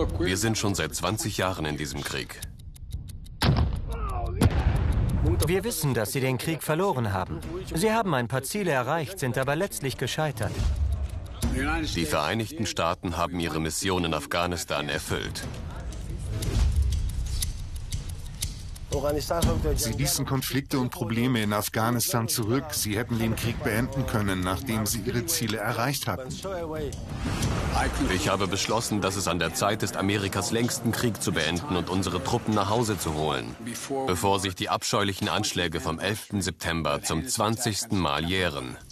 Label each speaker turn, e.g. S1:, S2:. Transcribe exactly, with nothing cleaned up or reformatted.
S1: Wir sind schon seit zwanzig Jahren in diesem Krieg.
S2: Wir wissen, dass Sie den Krieg verloren haben. Sie haben ein paar Ziele erreicht, sind aber letztlich gescheitert.
S1: Die Vereinigten Staaten haben ihre Mission in Afghanistan erfüllt.
S3: Sie ließen Konflikte und Probleme in Afghanistan zurück. Sie hätten den Krieg beenden können, nachdem sie ihre Ziele erreicht hatten.
S1: Ich habe beschlossen, dass es an der Zeit ist, Amerikas längsten Krieg zu beenden und unsere Truppen nach Hause zu holen, bevor sich die abscheulichen Anschläge vom elften September zum zwanzigsten Mal jähren.